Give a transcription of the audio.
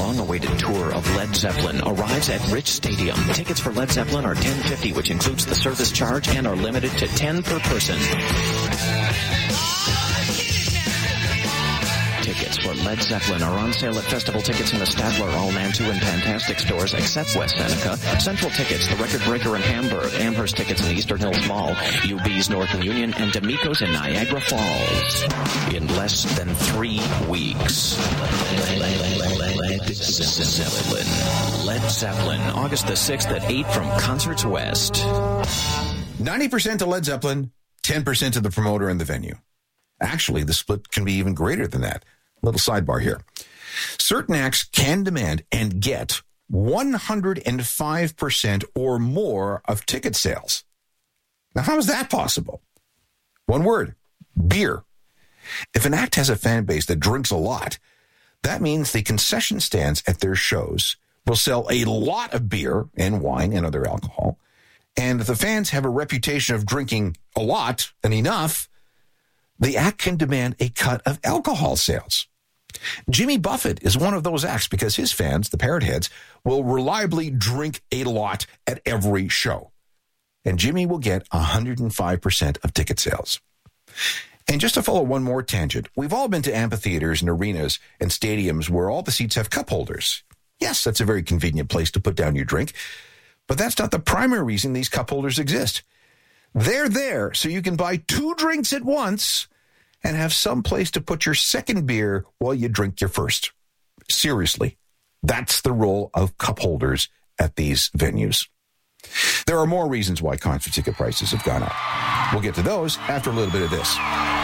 long-awaited tour of Led Zeppelin arrives at Rich Stadium. Tickets for Led Zeppelin are $10.50, which includes the service charge, and are limited to 10 per person. Tickets for Led Zeppelin are on sale at Festival Tickets in the Statler, All Mantua, and Fantastic stores, except West Seneca. Central Tickets, the Record Breaker in Hamburg, Amherst Tickets in Eastern Hills Mall, UB's North Union, and D'Amico's in Niagara Falls. In less than 3 weeks. Led Zeppelin. Led Zeppelin, August the 6th at 8 from Concerts West. 90% to Led Zeppelin, 10% to the promoter and the venue. Actually, the split can be even greater than that. Little sidebar here. Certain acts can demand and get 105% or more of ticket sales. Now, how is that possible? One word, beer. If an act has a fan base that drinks a lot, that means the concession stands at their shows will sell a lot of beer and wine and other alcohol. And if the fans have a reputation of drinking a lot and enough, the act can demand a cut of alcohol sales. Jimmy Buffett is one of those acts because his fans, the Parrot Heads, will reliably drink a lot at every show. And Jimmy will get 105% of ticket sales. And just to follow one more tangent, we've all been to amphitheaters and arenas and stadiums where all the seats have cup holders. Yes, that's a very convenient place to put down your drink, but that's not the primary reason these cup holders exist. They're there so you can buy 2 drinks at once and have some place to put your second beer while you drink your first. Seriously, that's the role of cup holders at these venues. There are more reasons why concert ticket prices have gone up. We'll get to those after a little bit of this.